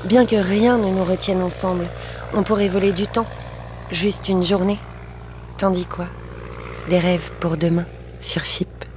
Bien que rien ne nous retienne ensemble, on pourrait voler du temps. Juste une journée. Tandis quoi? Des rêves pour demain, sur FIP.